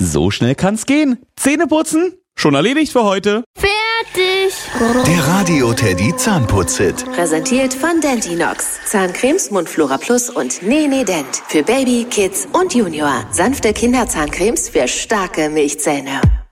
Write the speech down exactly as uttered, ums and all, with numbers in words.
So schnell kann's gehen. Zähne putzen? Schon erledigt für heute. Fertig. Der Radio Teddy Zahnputz-Hit. Präsentiert von Dentinox. Zahncremes, Mundflora Plus und Nene Dent. Für Baby, Kids und Junior. Sanfte Kinderzahncremes für starke Milchzähne.